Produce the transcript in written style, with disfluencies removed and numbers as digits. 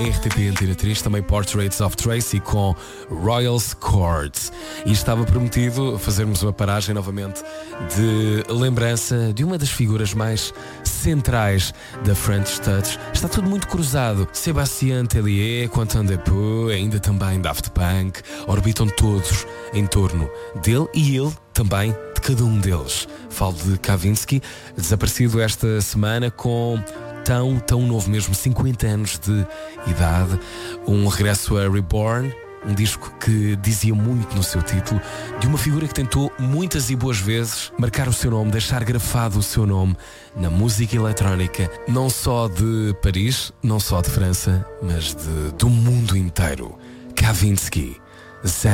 RTP Antena 3, também Portraits of Tracy com Royals Chords. E estava prometido fazermos uma paragem novamente de lembrança de uma das figuras mais centrais da French Touch. Está tudo muito cruzado. Sébastien Tellier, Quentin Dupieux, ainda também Daft Punk, orbitam todos em torno dele e ele também de cada um deles. Falo de Kavinsky, desaparecido esta semana com tão novo mesmo, 50 anos de idade, um regresso a Reborn, um disco que dizia muito no seu título, de uma figura que tentou muitas e boas vezes marcar o seu nome, deixar grafado o seu nome na música eletrónica, não só de Paris, não só de França, mas do mundo inteiro. Kavinsky,